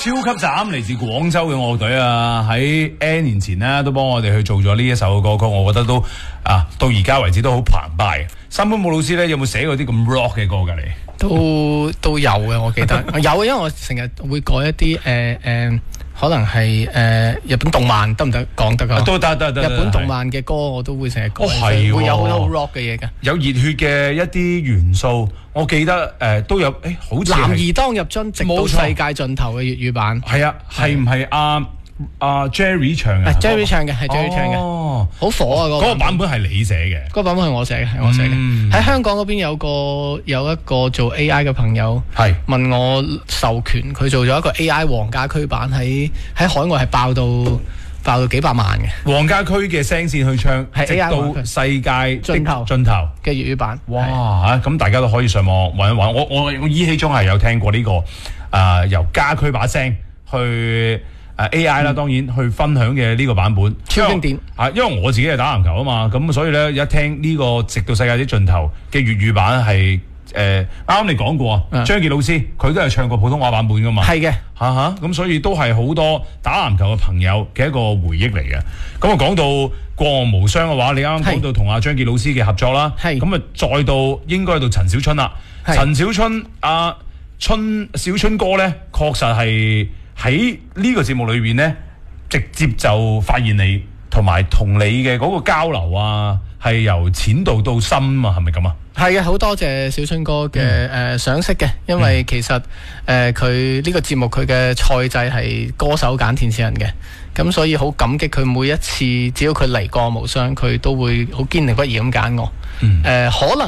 超級斬嚟自廣州嘅樂隊啊，喺 N 年前呢都幫我哋去做咗呢一首歌曲，我覺得都到而家為止都好澎湃。三本武老師咧有冇寫過啲咁 rock 嘅歌㗎？你都有嘅，我記得有，因為我成日會改一啲可能係日本動漫得唔得講得㗎？ 都得。 日本動漫嘅歌我都會成日改， 係會有好多好 rock 嘅嘢㗎。 有熱血嘅一啲元素，我記得都有好似男兒當入樽，直到世界盡頭嘅粵語版。 係啊，係唔係Jerry 唱嘅 ？Jerry 唱嘅係 Jerry 唱嘅，好火啊！嗰個版本係你寫嘅， 嗰個版本係我寫嘅，係我寫嘅。喺香港嗰邊有一個做 AI 嘅朋友，係問我授權，佢做咗一個 AI 黃家駒版，喺海外係爆到幾百萬嘅。 黃家駒嘅聲線去唱，直到世界盡頭嘅粵語版。 哇！咁大家都可以上網揾一揾。我依稀中係有聽過呢個由家駒把聲去。AI 啦，當然去分享嘅呢個版本超經典因為我自己係打籃球啊嘛，咁所以咧一聽呢個直到世界的盡頭嘅粵語版係啱啱你講過張傑老師佢都係唱過普通話版本噶嘛， 係嘅咁所以都係好多打籃球嘅朋友嘅一個回憶嚟嘅。咁啊講到過岸無雙嘅話，你啱啱講到同阿張傑老師嘅合作啦，咁啊再到應該到陳小春啦，陳小春小春哥咧確實係。喺呢個節目裏邊呢，直接就發現你同埋同你嘅嗰個交流啊，係由淺度到深啊，係咪咁啊？ 係嘅，好多謝小春哥嘅賞識嘅，因為其實佢呢個節目佢嘅賽制係歌手揀填詞人嘅，咁所以好感激佢每一次只要佢嚟過無雙，佢都會好堅定不移咁揀我。可能